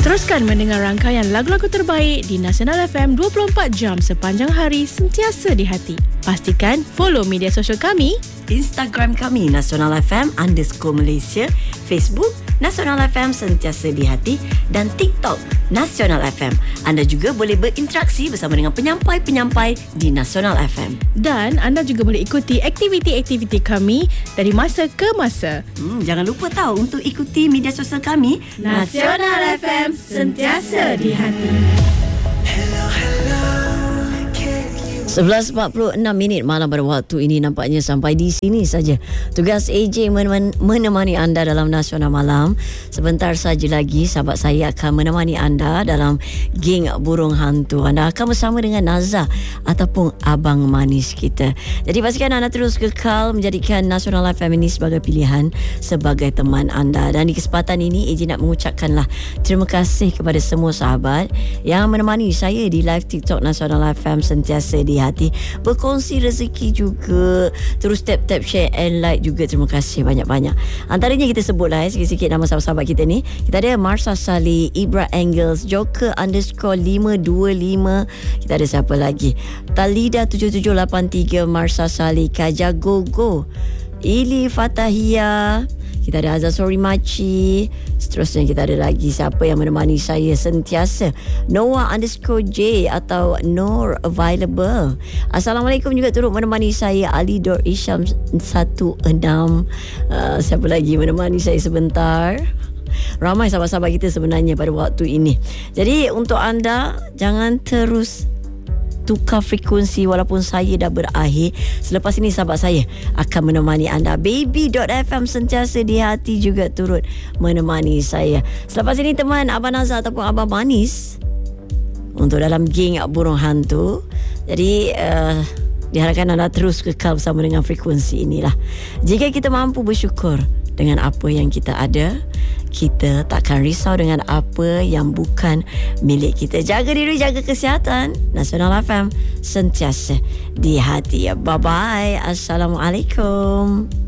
Teruskan mendengar rangkaian lagu-lagu terbaik di Nasional FM 24 jam sepanjang hari, sentiasa di hati. Pastikan follow media sosial kami, Instagram kami Nasional FM _Malaysia, Facebook Nasional FM sentiasa di hati dan TikTok Nasional FM. Anda juga boleh berinteraksi bersama dengan penyampai-penyampai di Nasional FM. dan anda juga boleh ikuti aktiviti-aktiviti kami dari masa ke masa. Jangan lupa tahu untuk ikuti media sosial kami Nasional FM sentiasa di hati. 11.46 malam pada waktu ini. Nampaknya sampai di sini saja tugas AJ menemani anda dalam Nasional Malam. Sebentar saja lagi sahabat saya akan menemani anda dalam Geng Burung Hantu. Anda akan bersama dengan Nazah ataupun Abang Manis kita. Jadi pastikan anda terus kekal menjadikan Nasional FM ini sebagai pilihan, sebagai teman anda. Dan di kesempatan ini AJ nak mengucapkanlah terima kasih kepada semua sahabat yang menemani saya di live TikTok Nasional FM sentiasa di hati, berkongsi rezeki juga, terus tap share and like juga. Terima kasih banyak-banyak. Antaranya kita sebutlah sikit-sikit nama sahabat-sahabat kita ni. Kita ada Marsha Saleh, Ibra Angels, Joker _525. Kita ada siapa lagi? Talida 7783, Marsha Saleh, Kaja Gogo, Ili Fatahia. Kita ada Azazori Maci. Seterusnya kita ada lagi siapa yang menemani saya sentiasa, Noah _J atau Nur Available. Assalamualaikum juga turut menemani saya, Ali Dor Isham 16. Siapa lagi menemani saya sebentar? Ramai sahabat-sahabat kita sebenarnya pada waktu ini. Jadi untuk anda, jangan terus tukar frekuensi walaupun saya dah berakhir. Selepas ini sahabat saya akan menemani anda. Baby.fm sentiasa di hati juga turut menemani saya. Selepas ini teman Abang Nazar ataupun Abang Manis untuk dalam Geng Burung Hantu. Jadi diharapkan anda terus kekal bersama dengan frekuensi inilah. Jika kita mampu bersyukur dengan apa yang kita ada, kita takkan risau dengan apa yang bukan milik kita. Jaga diri, jaga kesihatan. Nasional FM sentiasa di hati. Bye-bye. Assalamualaikum.